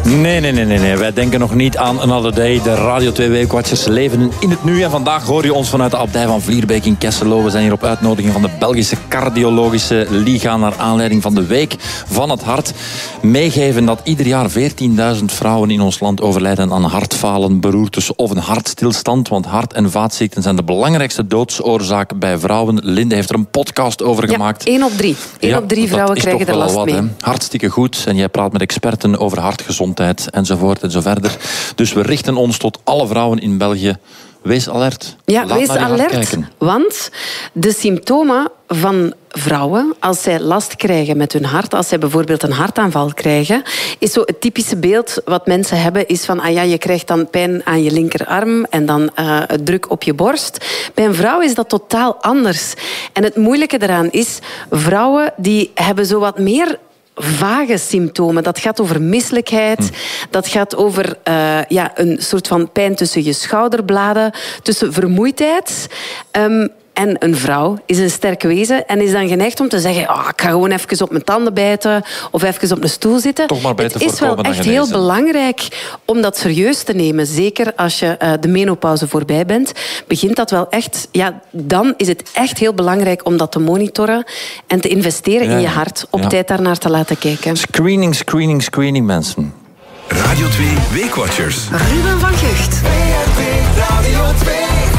Nee. Wij denken nog niet aan Another Day. De Radio 2 Weekwatchers leven in het nu. En vandaag hoor je ons vanuit de Abdij van Vlierbeke in Kesselo. We zijn hier op uitnodiging van de Belgische Cardiologische Liga naar aanleiding van de Week van het Hart. Meegeven dat ieder jaar 14.000 vrouwen in ons land overlijden aan hartfalen, beroertes of een hartstilstand. Want hart- en vaatziekten zijn de belangrijkste doodsoorzaak bij vrouwen. Linde heeft er een podcast over gemaakt. 1 op 3. 1 op 3 vrouwen krijgen er last mee. Hartstikke goed. En jij praat met experten over hartgezondheid enzovoort en zo verder. Dus we richten ons tot alle vrouwen in België. Wees alert. Ja, Laat wees naar je hart alert. kijken. Want de symptomen van vrouwen, als zij last krijgen met hun hart, als zij bijvoorbeeld een hartaanval krijgen, is zo het typische beeld wat mensen hebben, is van, je krijgt dan pijn aan je linkerarm en dan druk op je borst. Bij een vrouw is dat totaal anders. En het moeilijke daaraan is, vrouwen die hebben zo wat meer vage symptomen. Dat gaat over misselijkheid. Dat gaat over een soort van pijn tussen je schouderbladen, tussen vermoeidheid. En een vrouw is een sterk wezen en is dan geneigd om te zeggen, ik ga gewoon even op mijn tanden bijten of even op een stoel zitten. Toch maar beter het is wel echt heel belangrijk om dat serieus te nemen. Zeker als je de menopauze voorbij bent, begint dat wel echt. Ja, dan is het echt heel belangrijk om dat te monitoren en te investeren in je hart. Op tijd daarnaar te laten kijken. Screening, mensen. Radio 2 Weekwatchers. Ruben van Gucht. Radio 2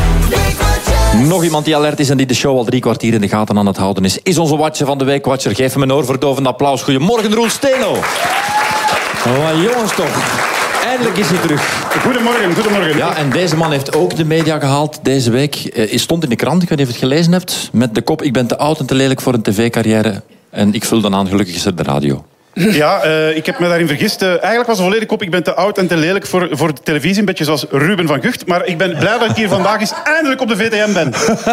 Nog iemand die alert is en die de show al 3 kwartier in de gaten aan het houden is onze watcher van de Weekwatcher. Geef hem een oorverdovend applaus. Goedemorgen, Roel Steno. Jongens toch. Eindelijk is hij terug. Goedemorgen. Ja, en deze man heeft ook de media gehaald deze week. Stond in de krant, ik weet niet of je het gelezen hebt, met de kop: ik ben te oud en te lelijk voor een tv-carrière. En ik vul dan aan, gelukkig is er de radio. Ja, ik heb me daarin vergist. Eigenlijk was de volledige kop: ik ben te oud en te lelijk voor de televisie. Een beetje zoals Ruben van Gucht. Maar ik ben blij dat ik hier vandaag eens eindelijk op de VTM ben.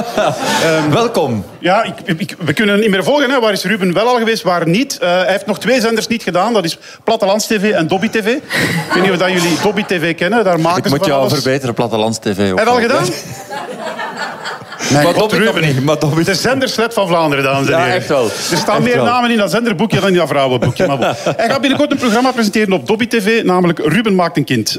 Welkom. Ja, we kunnen niet meer volgen. Hè. Waar is Ruben wel al geweest, waar niet? Hij heeft nog 2 zenders niet gedaan. Dat is Plattelands TV en Dobby TV. Ik weet niet of dat jullie Dobby TV kennen. Daar maken Ik ze moet van jou alles. verbeteren, Plattelands TV. Heb je al gedaan? Maar Dobby nog niet. Maar Dobby... De zenderslet van Vlaanderen, dames en heren. Ja, echt wel. Er staan Echt meer wel. namen in dat zenderboekje dan in dat vrouwenboekje. Maar bon. Hij gaat binnenkort een programma presenteren op Dobby TV, namelijk Ruben maakt een kind.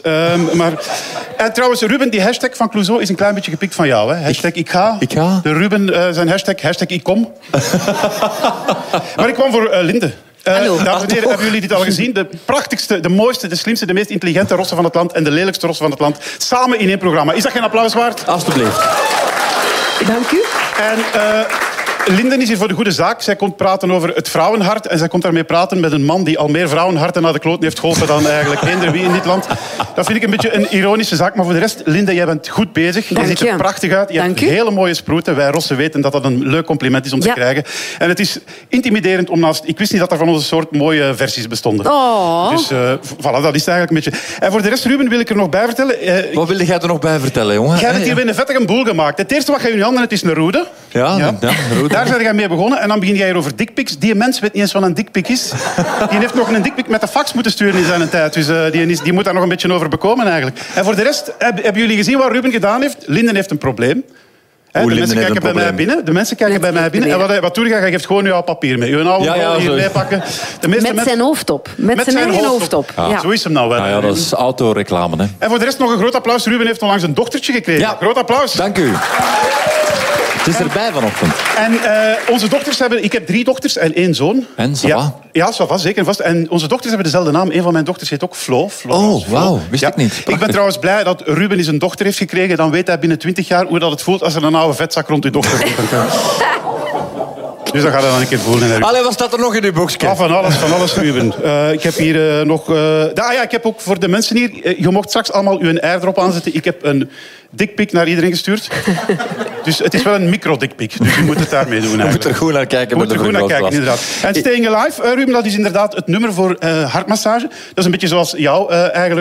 En trouwens, Ruben, die hashtag van Clouseau is een klein beetje gepikt van jou. Hè? Hashtag ik ga. De Ruben, zijn hashtag ik kom. Maar ik kwam voor Linde. Dames en heren, hebben jullie dit al gezien? De prachtigste, de mooiste, de slimste, de meest intelligente rossen van het land en de lelijkste rossen van het land samen in 1 programma. Is dat geen applaus waard? Alsjeblieft. Dank u. En Linden is hier voor de goede zaak. Zij komt praten over het vrouwenhart. En zij komt daarmee praten met een man die al meer vrouwenharten naar de kloot heeft geholpen dan eigenlijk eender wie in dit land. Dat vind ik een beetje een ironische zaak. Maar voor de rest, Linde, jij bent goed bezig. Je ziet er prachtig uit. Je hebt hele mooie sproeten. Wij rossen weten dat dat een leuk compliment is om te krijgen. En het is intimiderend om naast... Ik wist niet dat er van onze soort mooie versies bestonden. Oh. Dus voilà, dat is eigenlijk een beetje... En voor de rest, Ruben, wil ik er nog bij vertellen. Wat wilde jij er nog bij vertellen, jongen? Jij hebt hier weer een vettige boel gemaakt. Het eerste wat je in je handen hebt is een roede. Ja. Daar zijn jij mee begonnen en dan begin jij hier over dickpics. Die mens weet niet eens wat een dickpic is. Die heeft nog een dickpic met de fax moeten sturen in zijn tijd. Dus die moet daar nog een beetje over bekomen eigenlijk. En voor de rest, hebben jullie gezien wat Ruben gedaan heeft? Linden heeft een probleem. De mensen kijken bij mij binnen. De mensen kijken bij mij binnen. En wat doe je? Je geeft gewoon jouw papier mee. Je oude hier meepakken. Met zijn hoofd op. Met zijn eigen hoofd op. Ja. Zo is hem nou wel. Ja, dat is autoreclame. Hè. En voor de rest nog een groot applaus. Ruben heeft onlangs een dochtertje gekregen. Ja. Groot applaus. Dank u. Het is erbij vanochtend. En onze dochters hebben... Ik heb 3 dochters en 1 zoon. En, ça va? Ja, ça va, zeker en vast. En onze dochters hebben dezelfde naam. Een van mijn dochters heet ook Flo. Oh, wauw. Wist ik niet. Prachtig. Ik ben trouwens blij dat Ruben eens een dochter heeft gekregen. Dan weet hij binnen 20 jaar hoe dat het voelt als er een oude vetzak rond uw dochter komt. Dus dat gaat hij dan een keer voelen. Allee, wat staat er nog in uw boekje? Van alles, Ruben. Ik heb hier nog... ik heb ook voor de mensen hier... je mocht straks allemaal uw ei erop aanzetten. Ik heb een dickpic naar iedereen gestuurd. Dus het is wel een micro-dickpic. Dus je moet het daarmee doen eigenlijk. Je moet er goed naar kijken. Inderdaad. En Staying Alive, Ruben, dat is inderdaad het nummer voor hartmassage. Dat is een beetje zoals jou eigenlijk.